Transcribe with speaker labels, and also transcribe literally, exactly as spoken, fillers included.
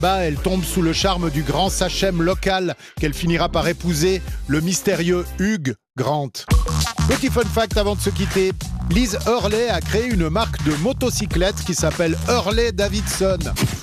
Speaker 1: Bah, elle tombe sous le charme du grand sachem local qu'elle finira par épouser, le mystérieux Hugh Grant. Petit fun fact avant de se quitter, Liz Hurley a créé une marque de motocyclettes qui s'appelle Hurley Davidson.